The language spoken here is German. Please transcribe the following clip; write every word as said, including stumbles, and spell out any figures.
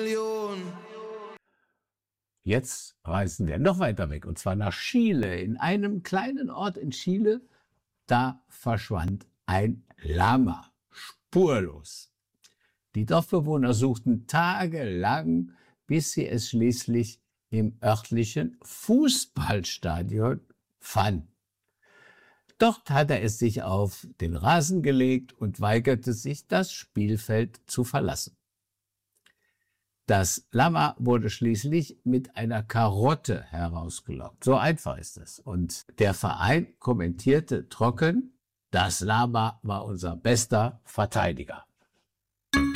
Jetzt reisen wir noch weiter weg, und zwar nach Chile. In einem kleinen Ort in Chile, da verschwand ein Lama, spurlos. Die Dorfbewohner suchten tagelang, bis sie es schließlich im örtlichen Fußballstadion fanden. Dort hat er es sich auf den Rasen gelegt und weigerte sich, das Spielfeld zu verlassen. Das Lama wurde schließlich mit einer Karotte herausgelockt. So einfach ist es. Und der Verein kommentierte trocken: Das Lama war unser bester Verteidiger.